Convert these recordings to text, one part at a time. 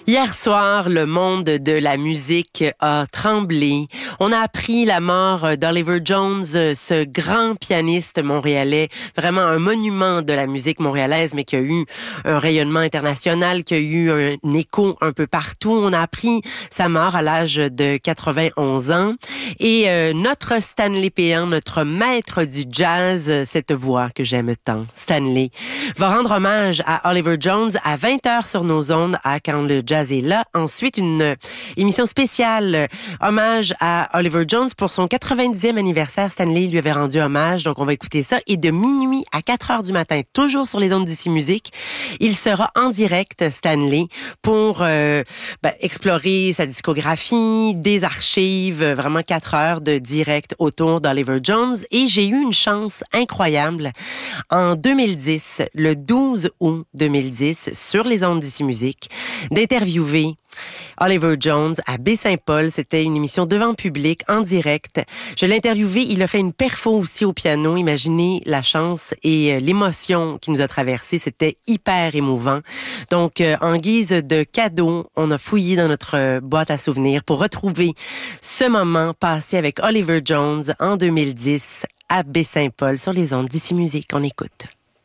Hier soir, le monde de la musique a tremblé. On a appris la mort d'Oliver Jones, ce grand pianiste montréalais, vraiment un monument de la musique montréalaise, mais qui a eu un rayonnement international, qui a eu un écho un peu partout. On a appris sa mort à l'âge de 91 ans. Et notre Stanley Péan, notre maître du jazz, cette voix que j'aime tant, Stanley, va rendre hommage à Oliver Jones à 20h sur nos ondes à Quand le jazz est là. Ensuite, une émission spéciale hommage à Oliver Jones pour son 90e anniversaire. Stanley lui avait rendu hommage, donc on va écouter ça. Et de minuit à 4h du matin, toujours sur les ondes d'ici Musique, il sera en direct, Stanley, pour explorer sa discographie, des archives, vraiment 4 heures de direct autour d'Oliver Jones. Et j'ai eu une chance incroyable en 2010, le 12 août 2010, sur les ondes d'ici Musique, d'interviewer Oliver Jones à Baie-Saint-Paul. C'était une émission devant le public, en direct. Je l'ai interviewé. Il a fait une perfo aussi au piano. Imaginez la chance et l'émotion qui nous a traversé. C'était hyper émouvant. Donc, en guise de cadeau, on a fouillé dans notre boîte à souvenirs pour retrouver ce moment passé avec Oliver Jones en 2010 à Baie-Saint-Paul sur les ondes d'ici Musique. On écoute.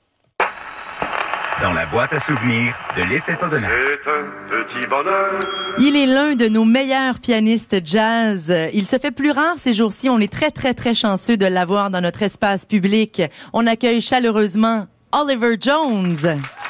Dans la boîte à souvenirs de l'effet Pogonnac. C'est un petit bonheur. Il est l'un de nos meilleurs pianistes jazz. Il se fait plus rare ces jours-ci. On est très, très, très chanceux de l'avoir dans notre espace public. On accueille chaleureusement Oliver Jones.